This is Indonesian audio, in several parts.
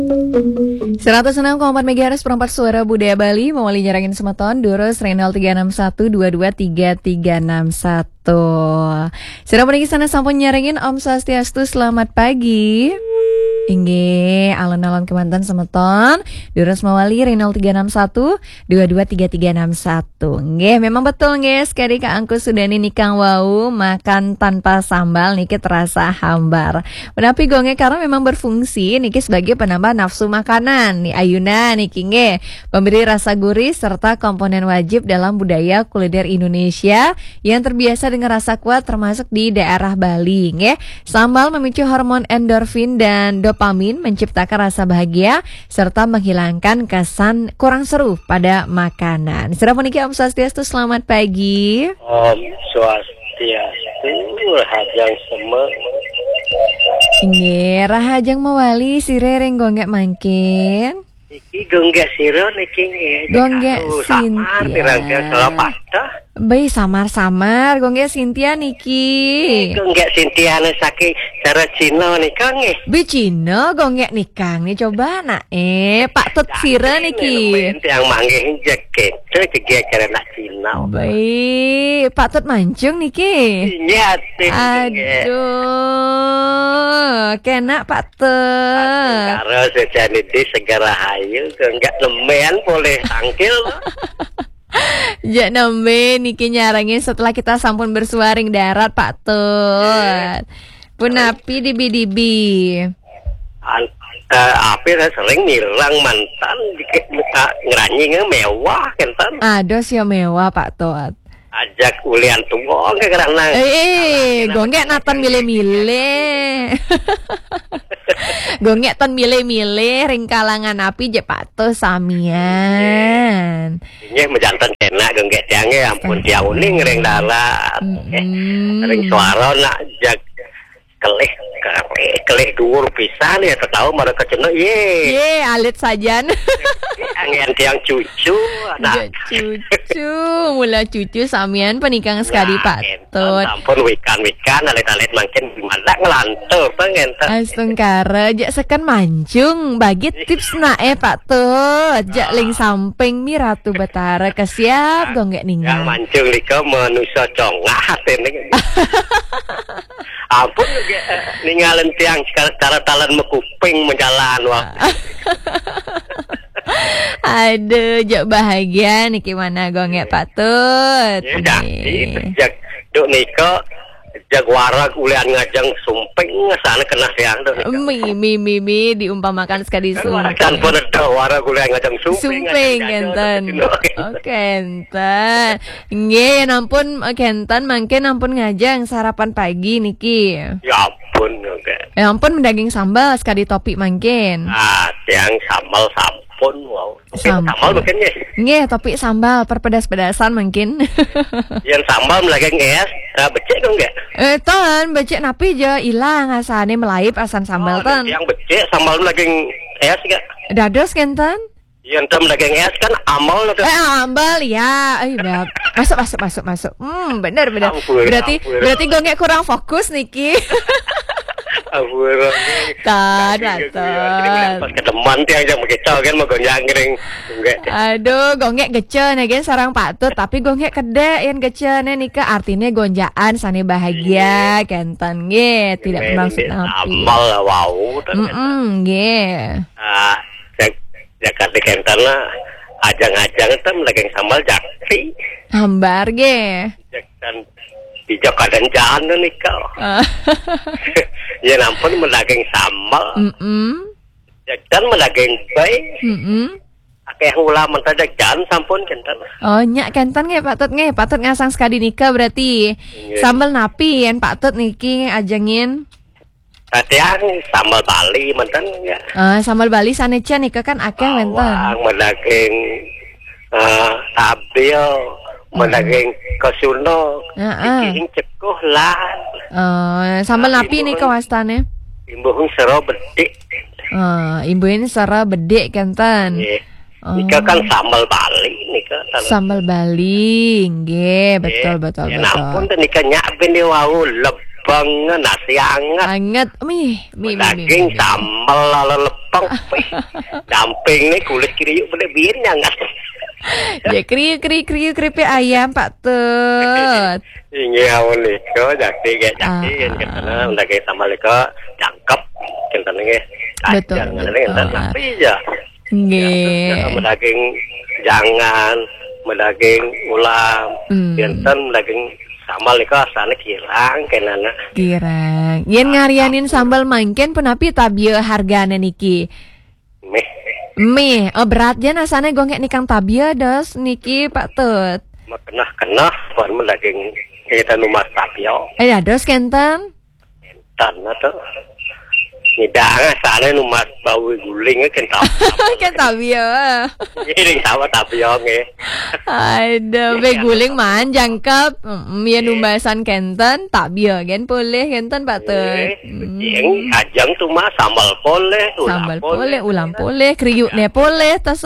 106,4 MHz perempat suara budaya Bali mewali nyarangin semeton Durus Renal 361 22 3361. Sudah meniki sana sampun nyarangin Om Swastiastu selamat pagi. Inge alon-alon kemantan semeton Durus mewali Renal 361 22 3361. Nggih memang betul nggih sekali Kak Angku Sudani nikang wau makan tanpa sambal niki terasa hambar. Menapi gonge karena memang berfungsi niki sebagai penambah nafsu makanan. Nih ayuna niki nggih memberi rasa gurih serta komponen wajib dalam budaya kuliner Indonesia yang terbiasa dengan rasa kuat termasuk di daerah Bali nggih. Sambal memicu hormon endorfin dan dopamin menciptakan rasa bahagia serta menghilangkan kesan kurang seru pada makanan. Sudah meniki Om Swastiastu selamat pagi. Om Swastiastu rahajang seme. Nggih, rahajang mewali sirereng gonggek mangkin. Iki gonggek siro niki Gonggek Sintia. Tirangga salah patah. Bayi samar-samar gonggek Sintia niki. Gonggek Sintia saking cara Cina nika nggih. Bi Cina gonggek nikang nih coba nak Pak Tut sire niki. Yang manggih jaket cegek karena Cina. Baik, Pak Tut mancung niki. Iya, aduh, kena Pak Tut. Karo sejane di segala hayu enggak lemean boleh tangkil. Jak nembe niki nyarangin setelah kita sampun bersuaring darat Pak Tut. Punapi dibi-dibi. Api sering nirang mantan ngeranying mewah kentan. Aduh sih mewah Pak Tut. Ajak ulian tua ke karena gonggek natan mile-mile. Gonggek ton mile-mile ring kalangan api je Pak Tut samian. Ini menjantan kena gonggek tiangnya ampun dia uning ring darat. Ring suara nak jak kelih dhuwur pisan ya tahu mereka cenah ye alit sajan. Angen tiang cucu anak cucu mula cucu samian penikang sekali Pak Tut. Ampun wikan alit-alit makin gimana ngelantur pengen astungkara jak sekan mancung bagi tips Pak Tut jak ling samping mi Ratu Batara kesiap gonggek ninggal mancung nika manusia congah hatene. Ampun ninggalin tiang cara talan mekuping menjalan waktu. Aduh, jak bahagia niki mana gonggek Pak Tut. Ya jadi jak duk nika jak warak ulian ngajang sumping sana kena siang tuh. Mi diumpamakan sekali sumping. Kan pun ada warak ulian ngajang sumping. Sumping enten. Oke enten. Nggih, nampun kenten mangke nampun ngajang sarapan pagi niki. Ya ampun oke. Ya ampun daging sambal sekali topik mangkin. Tiang sambal sampun wow. Sambal mungkin ya. Nggih, topik sambal perpedas-pedasan mungkin. Yang sambal melageng es, becek dong enggak? Ton becek napi je ilang asane melaip asan sambal ton. Yang becek sambal melageng es enggak? Dados kenten? Yang tem melageng es kan amal tuh. Ambal ya. Masuk. Bener. Berarti gonggek kurang fokus niki. Tad. Keteman tiang jam kecil kan mau gonjang ngering. Aduh, gonggek gece nih sarang Pak Tut, tapi gonggek kede yang gece nih nika artinya gonjaan sane bahagia kenten nggih, tidak bermaksud api. Amal wow. Nggih. Jakarta kenten lah ajang-ajang tem lagi sambal jakti. Hambar nggih. Dan di Jakarta jalan nih kau. Ya nampun melageng sambal. Dan melageng bayi. Akeh ulah mentada jalan sampun kenten. Oh nyak kenten nggih Pak Tut nggih. Pak Tut ngasang sekali nikah berarti. Sambal napi yen Pak Tut niki ajengin. Tiang sambal Bali menten ya. Sambal Bali saneca nikah kan akeh wenten. Melageng tabil. Melageng kesuno. Iki cekuh lah. Sambal napi nih kawastane. Imbuhung sero bedek. Imbuhin sero bedek kenten. Nika kan sambal Bali nika. Sambal Bali, nggih, betul. Ya ampun nika nyak ben wau banget nasi hangat daging sambal lalu lepeng damping nih kulit kriuk pada birin hangat ya kriuk ayam Pak Tut ini awal niko jadi kan karena udah kayak sambal niko jangkep kan betul tapi ya daging jangan daging ulam biarkan daging sambal niko asalnya kirang yen ngarianin sambal mangken penapi tabio hargana niki meh beratnya nasane gongek nikang tabio dos niki Pak Tut kena form daging kita numas tabio dos kenten atau tidak sana numas bau guling kan tabio ini sama tabio ada guling man jangkep ya numbasan kenten tabio gen boleh kenten Pak Tut kajang tuh mah sambal boleh ulam boleh kriuk ne boleh tas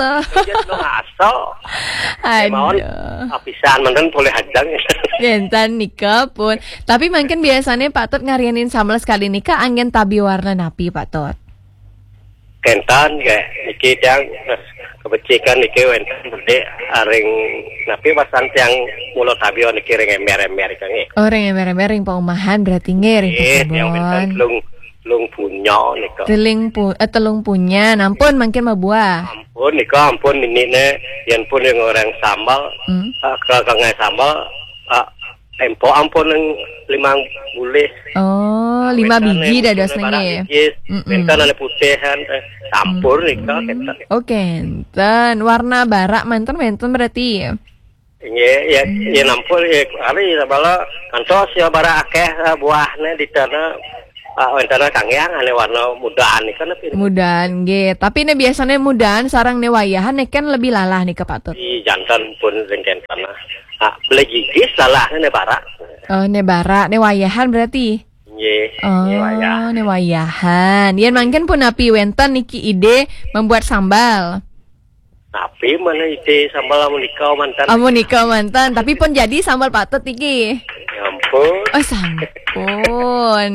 apisan mantan boleh hajang kenten nikah pun tapi mungkin biasanya Pak Tut ngarianin sambal sekali nikah angin tabio warna napi Pak Tut kentan ya niki yang kebecikan niki wenten gede aring napi pasan yang mulut tabio niki ring emer kan orang emer ring paumahan berarti ngering yang wenten lung punya nika telung punya nampun mungkin mabuah ampun ini yang pun yang orang sambal kangai sambal tempo ampun yang 5 bulir 5 biji dah dos nengi enten ada putihan campur nika enten warna barak manten berarti ya nampun hari sabala kantos ya bara akeh buahnya di tanah wentana kangyang ane warna mudaan nih kan mudaan nggih tapi ini biasanya mudaan sarang ne wayahan nih kan lebih lalah nih ke Pak Tut di jantan pun rengken tanah beli gigis lalah ne bara ne bara ne wayahan berarti ne wayahan yen mangken pun api wenten niki ide membuat sambal tapi mana ide sambal amunikau mantan tapi pun jadi sambal Pak Tut niki ya ampun sampun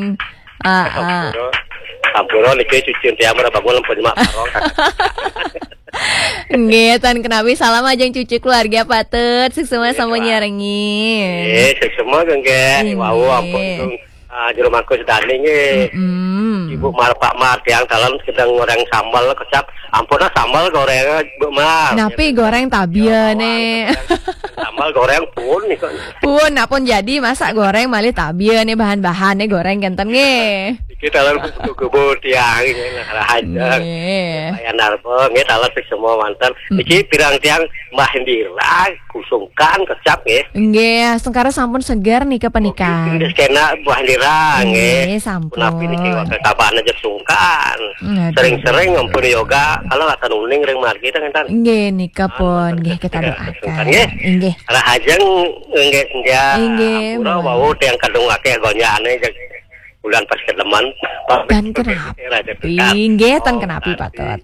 Sampuro niki cucian tiang bangun lempun mak parong. Nggih, tan kenawi salam ajeng cucu keluarga Pak Tut, sukses sama nyarengi. Sukses nggih. Wau ampun. Jero mangko sedane nggih. Ibu Mar Pak Mar tiang dalam sedang goreng sambal kecap. Ampun sambal goreng Bu Mar. Napi goreng tabiane. Sambal goreng pun nih kok. Pun apun jadi masak goreng malih tabiane bahan-bahannya goreng kenten nggih. Kita dalam kebun tiang ini aja. Ayan narpo nggih dalam semua mantan. Iki pirang tiang Mbah Hendira kusungkan kecap nggih. Nggih, sekarang sampun segar nih ke pernikahan. Iki kena Mbah Hendira nggih. Sampun. Napi niki waktu tabaan aja sungkan. Sering-sering ngampun yoga kalau akan uling ring margi kan. Nggih nikah pun nggih kita doakan. Nggih. Ara ajeng nggih. Ora wau tiang kadung akeh gonyane bulan pas kedeman dan kenapi nggih tan kenapi Pak Tut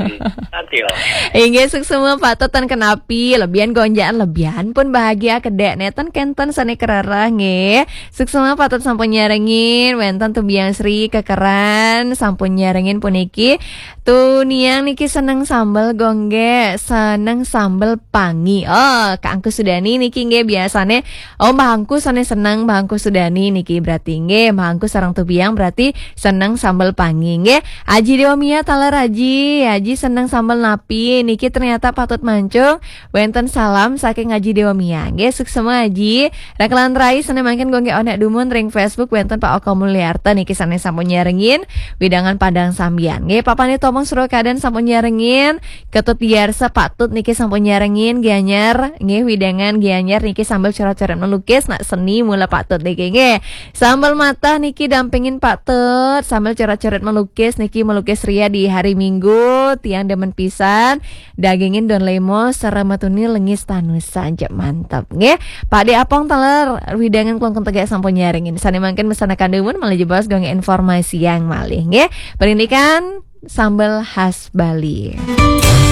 nggih semua Pak Tut tan kenapi lebihan gonjaan lebihan pun bahagia kedek netan kenten sane kerarah nggih semua Pak Tut sampun nyarengin wenten tubiang Sri kekeran sampun nyarengin puniki tuh niang niki seneng sambal gongge seneng sambal pangi Kak Angku Sudani niki nggih biasane Mbah Angku sane seneng Mbah Angku Sudani niki berarti nggih Mbah Angku sareng tubiang berarti seneng sambal pangi nggih Aji Dewa Mia taler Aji seneng sambal napi niki ternyata Pak Tut mancung wenten salam saking Aji Dewa Mia nggih sukses Aji rakalan rai sane mangken gongge onek dumun ring Facebook wenten Pak Oko Mulyarta niki sane sampun nyarengin widangan Padang Sambian nggih papane Tomong Surakadan sampun nyarengin Ketut biarsa Pak Tut niki sampun nyarengin Gianyar nggih widangan Gianyar niki sambal coret-coret melukis nak seni mula Pak Tut niki nggih sambal mata niki dampingin Pak Tut sambal coret-coret melukis niki melukis ria di hari Minggu tiang demen pisan dagingin don lemo saramatuni lengis tanusa anjak mantap nggih Pak De Apong taler widangan kelongkong tegak sampun nyarengin sane mangken mesanakan demun malah jebas gong informasi yang malih nggih perindikan sambal khas Bali.